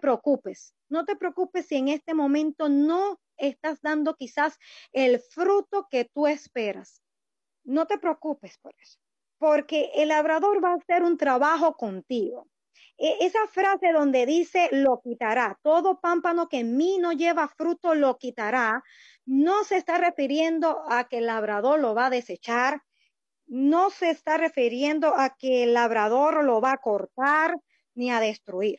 no te preocupes si en este momento no estás dando quizás el fruto que tú esperas. No te preocupes por eso, porque el labrador va a hacer un trabajo contigo. Esa frase donde dice lo quitará, todo pámpano que en mí no lleva fruto lo quitará, no se está refiriendo a que el labrador lo va a desechar, no se está refiriendo a que el labrador lo va a cortar ni a destruir.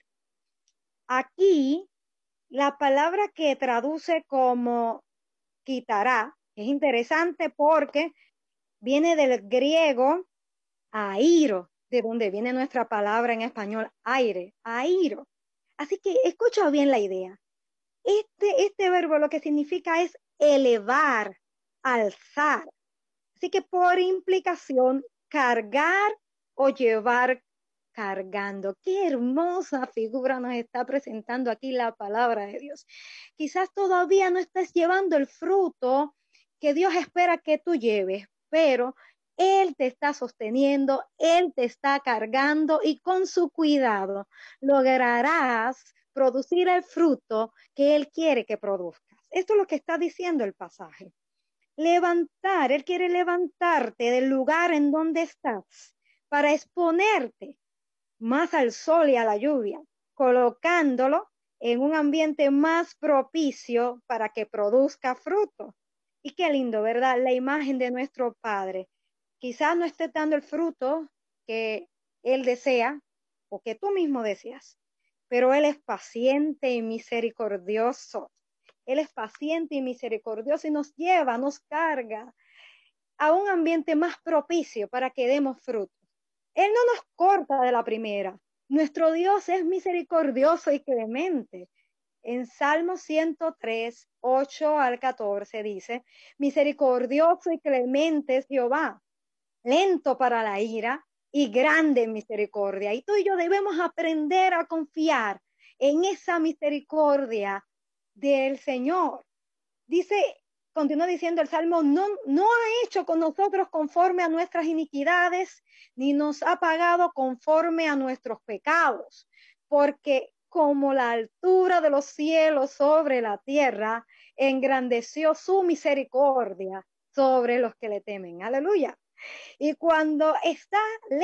Aquí, la palabra que traduce como quitará es interesante porque viene del griego airo, de donde viene nuestra palabra en español aire, airo. Así que escucha bien la idea. Este verbo lo que significa es elevar, alzar. Así que por implicación, cargar o llevar cargando. Qué hermosa figura nos está presentando aquí la palabra de Dios. Quizás todavía no estás llevando el fruto que Dios espera que tú lleves, pero Él te está sosteniendo, Él te está cargando y con su cuidado lograrás producir el fruto que Él quiere que produzcas. Esto es lo que está diciendo el pasaje. Levantar, Él quiere levantarte del lugar en donde estás para exponerte más al sol y a la lluvia, colocándolo en un ambiente más propicio para que produzca fruto. Y qué lindo, ¿verdad? La imagen de nuestro Padre. Quizás no esté dando el fruto que Él desea o que tú mismo deseas, pero Él es paciente y misericordioso. Él es paciente y misericordioso y nos lleva, nos carga a un ambiente más propicio para que demos fruto. Él no nos corta de la primera. Nuestro Dios es misericordioso y clemente. En Salmo 103, 8 al 14 dice, misericordioso y clemente es Jehová, lento para la ira y grande en misericordia. Y tú y yo debemos aprender a confiar en esa misericordia del Señor. Dice, continúa diciendo el Salmo, no ha hecho con nosotros conforme a nuestras iniquidades, ni nos ha pagado conforme a nuestros pecados, porque como la altura de los cielos sobre la tierra, engrandeció su misericordia sobre los que le temen. Aleluya. Y cuanto está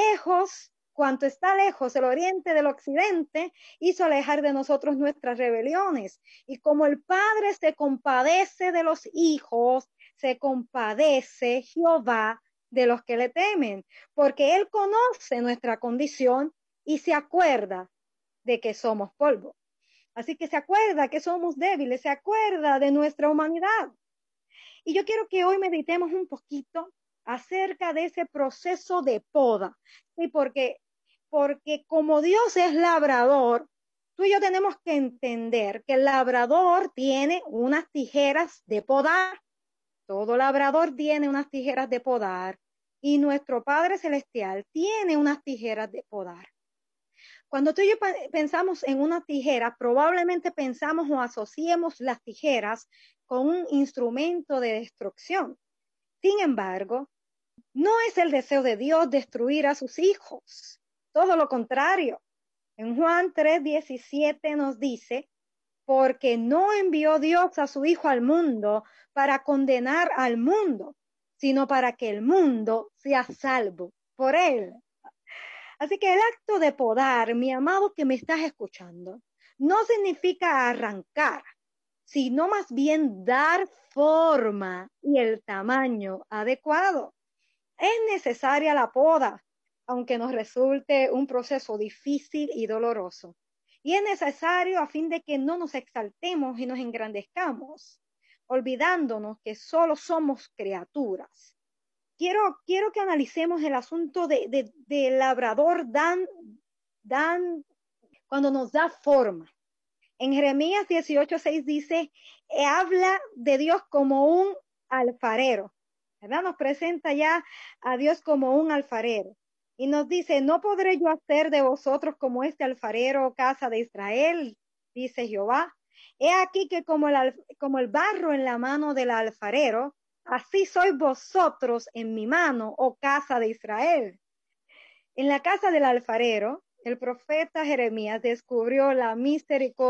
lejos el oriente del occidente, hizo alejar de nosotros nuestras rebeliones. Y como el Padre se compadece de los hijos, se compadece Jehová de los que le temen, porque Él conoce nuestra condición y se acuerda de que somos polvo. Así que se acuerda que somos débiles, se acuerda de nuestra humanidad. Y yo quiero que hoy meditemos un poquito acerca de ese proceso de poda, ¿sí? Porque como Dios es labrador, tú y yo tenemos que entender que el labrador tiene unas tijeras de podar, todo labrador tiene unas tijeras de podar y nuestro Padre Celestial tiene unas tijeras de podar. Cuando tú y yo pensamos en una tijera, probablemente pensamos o asociemos las tijeras con un instrumento de destrucción. Sin embargo, no es el deseo de Dios destruir a sus hijos. Todo lo contrario. En Juan 3:17 nos dice, porque no envió Dios a su Hijo al mundo para condenar al mundo, sino para que el mundo sea salvo por él. Así que el acto de podar, mi amado que me estás escuchando, no significa arrancar, sino más bien dar forma y el tamaño adecuado. Es necesaria la poda, aunque nos resulte un proceso difícil y doloroso. Y es necesario a fin de que no nos exaltemos y nos engrandezcamos, olvidándonos que solo somos criaturas. Quiero que analicemos el asunto de labrador cuando nos da forma. En Jeremías 18:6 dice, habla de Dios como un alfarero, ¿verdad? Nos presenta ya a Dios como un alfarero. Y nos dice, no podré yo hacer de vosotros como este alfarero, casa de Israel, dice Jehová. He aquí que como el barro en la mano del alfarero, así sois vosotros en mi mano, oh casa de Israel. En la casa del alfarero, el profeta Jeremías descubrió la misericordia